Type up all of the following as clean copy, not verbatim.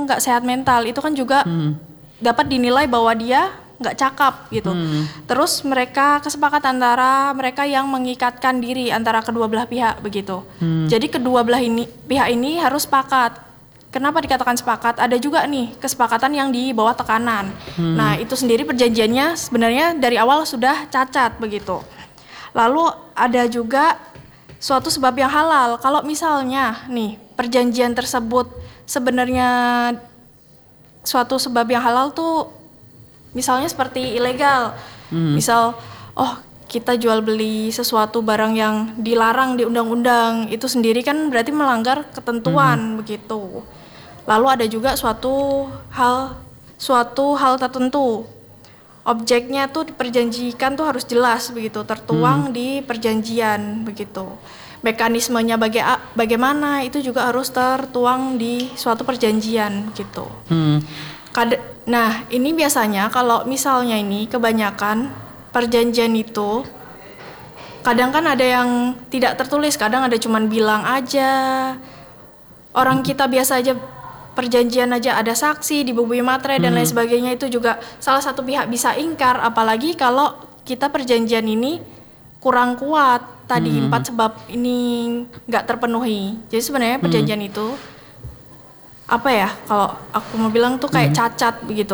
nggak sehat mental, itu kan juga dapat dinilai bahwa dia nggak cakap gitu. Terus kesepakatan antara mereka yang mengikatkan diri antara kedua belah pihak begitu. Jadi kedua belah pihak ini harus sepakat. Kenapa dikatakan sepakat? Ada juga nih kesepakatan yang di bawah tekanan. Nah itu sendiri perjanjiannya sebenarnya dari awal sudah cacat begitu. Lalu ada juga suatu sebab yang halal. Kalau misalnya nih perjanjian tersebut sebenarnya suatu sebab yang halal tuh misalnya seperti ilegal. Misal kita jual beli sesuatu barang yang dilarang di undang-undang, itu sendiri kan berarti melanggar ketentuan begitu. Lalu ada juga suatu hal tertentu. Objeknya tuh diperjanjikan tuh harus jelas begitu, tertuang di perjanjian begitu. Mekanismenya bagaimana itu juga harus tertuang di suatu perjanjian gitu. Nah ini biasanya kalau misalnya ini kebanyakan perjanjian itu kadang kan ada yang tidak tertulis, kadang ada cuman bilang aja. Orang kita biasa aja perjanjian aja ada saksi, dibubui materai dan lain sebagainya, itu juga salah satu pihak bisa ingkar, apalagi kalau kita perjanjian ini kurang kuat tadi 4 sebab ini nggak terpenuhi. Jadi sebenarnya perjanjian itu apa ya, kalau aku mau bilang tuh kayak cacat begitu.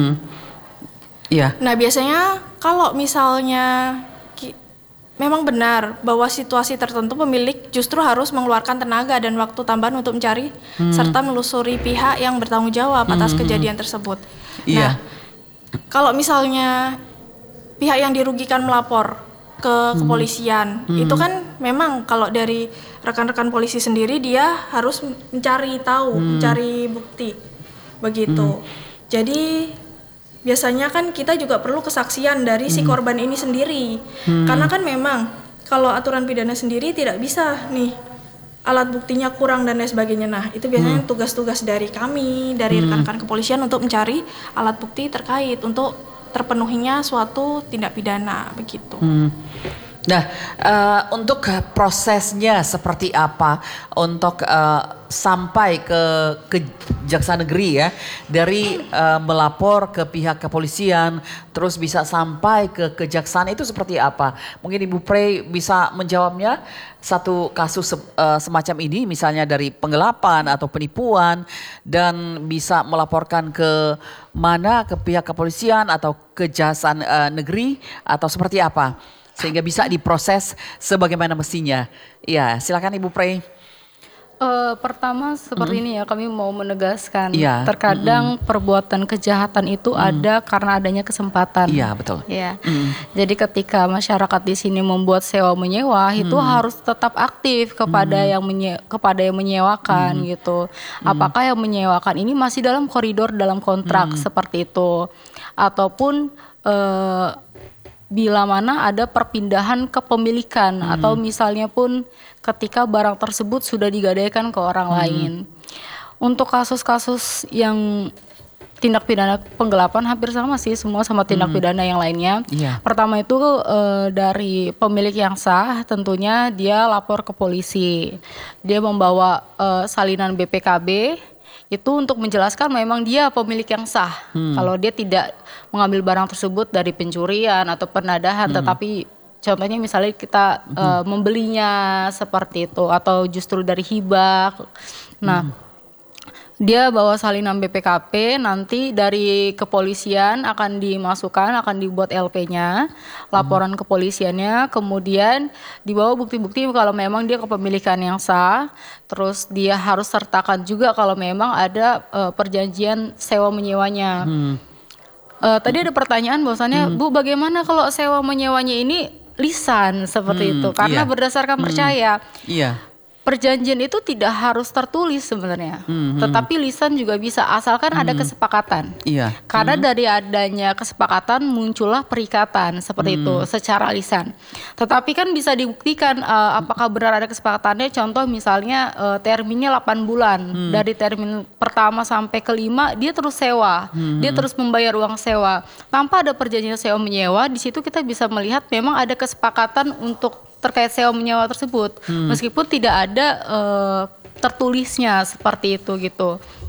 Nah biasanya kalau misalnya memang benar bahwa situasi tertentu pemilik justru harus mengeluarkan tenaga dan waktu tambahan untuk mencari serta menelusuri pihak yang bertanggung jawab atas kejadian tersebut. Nah, kalau misalnya pihak yang dirugikan melapor ke kepolisian, itu kan memang kalau dari rekan-rekan polisi sendiri dia harus mencari bukti begitu. Jadi biasanya kan kita juga perlu kesaksian dari si korban ini sendiri. Karena kan memang kalau aturan pidana sendiri tidak bisa nih alat buktinya kurang dan lain sebagainya. Nah itu biasanya tugas-tugas dari kami, dari rekan-rekan kepolisian untuk mencari alat bukti terkait untuk terpenuhinya suatu tindak pidana begitu. Nah, untuk prosesnya seperti apa untuk sampai ke Kejaksaan Negeri ya, dari melapor ke pihak kepolisian terus bisa sampai ke kejaksaan itu seperti apa? Mungkin Ibu Prey bisa menjawabnya. Satu kasus semacam ini misalnya dari penggelapan atau penipuan dan bisa melaporkan ke mana, ke pihak kepolisian atau Kejaksaan Negeri atau seperti apa? Sehingga bisa diproses sebagaimana mestinya. Ya, silakan Ibu Prey. Pertama seperti ini ya, kami mau menegaskan terkadang perbuatan kejahatan itu ada karena adanya kesempatan. Iya betul. Ya, jadi ketika masyarakat di sini membuat sewa menyewa itu harus tetap aktif kepada yang menyewakan gitu. Apakah yang menyewakan ini masih dalam koridor dalam kontrak seperti itu, ataupun bila mana ada perpindahan kepemilikan atau misalnya pun ketika barang tersebut sudah digadaikan ke orang lain. Untuk kasus-kasus yang tindak pidana penggelapan hampir sama sih, semua sama tindak pidana yang lainnya. Pertama itu dari pemilik yang sah tentunya dia lapor ke polisi. Dia membawa salinan BPKB itu untuk menjelaskan memang dia pemilik yang sah. Kalau dia tidak mengambil barang tersebut dari pencurian atau penadahan, tetapi contohnya misalnya kita membelinya seperti itu atau justru dari hibah. Nah, dia bawa salinan BPKB, nanti dari kepolisian akan dibuat LP-nya, laporan kepolisiannya, kemudian dibawa bukti-bukti kalau memang dia kepemilikan yang sah, terus dia harus sertakan juga kalau memang ada perjanjian sewa menyewanya. Tadi ada pertanyaan bahwasannya, Bu, bagaimana kalau sewa menyewanya ini lisan seperti itu? Karena berdasarkan percaya. Perjanjian itu tidak harus tertulis sebenarnya, tetapi lisan juga bisa asalkan ada kesepakatan. Karena dari adanya kesepakatan muncullah perikatan seperti itu secara lisan. Tetapi kan bisa dibuktikan apakah benar ada kesepakatannya. Contoh misalnya terminnya 8 bulan, dari termin pertama sampai ke-5 dia terus sewa, dia terus membayar uang sewa tanpa ada perjanjian sewa menyewa. Di situ kita bisa melihat memang ada kesepakatan untuk terkait sewa menyewa tersebut, meskipun tidak ada tertulisnya seperti itu gitu.